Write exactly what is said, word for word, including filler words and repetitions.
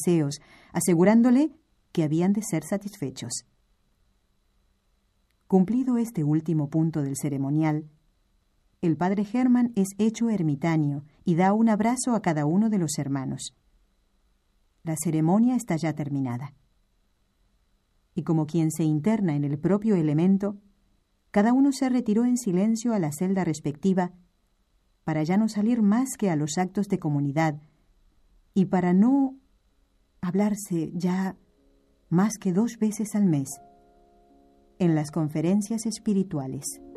deseos, asegurándole que habían de ser satisfechos. Cumplido este último punto del ceremonial, el padre Hermann es hecho ermitaño y da un abrazo a cada uno de los hermanos. La ceremonia está ya terminada. Y como quien se interna en el propio elemento, cada uno se retiró en silencio a la celda respectiva para ya no salir más que a los actos de comunidad y para no hablarse ya más que dos veces al mes en las conferencias espirituales.